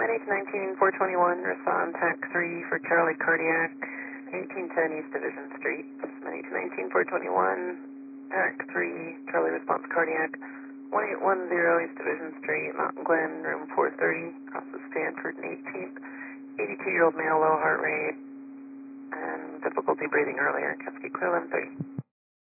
Medage 19421, respond TAC 3 for Charlie Cardiac, 1810 East Division Street. Medage 19421, TAC 3, Charlie response Cardiac, 1810 East Division Street, Mountain Glen, room 430, crosses Stanford and 18th. 82-year-old male, low heart rate, and difficulty breathing earlier. Kevsky Clear Limb 3.